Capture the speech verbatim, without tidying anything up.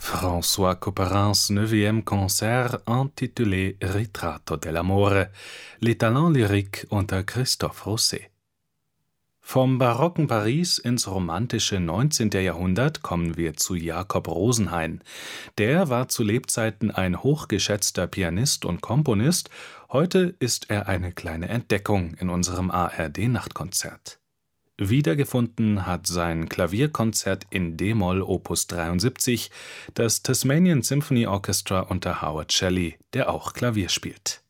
François Couperins neuvième concert intitulé Ritratto dell'amore, les talents lyriques unter Christophe Rousset. Vom barocken Paris ins romantische neunzehnte. Jahrhundert kommen wir zu Jakob Rosenhain. Der war zu Lebzeiten ein hochgeschätzter Pianist und Komponist. Heute ist er eine kleine Entdeckung in unserem A R D-Nachtkonzert. Wiedergefunden hat sein Klavierkonzert in d-Moll Opus dreiundsiebzig das Tasmanian Symphony Orchestra unter Howard Shelley, der auch Klavier spielt.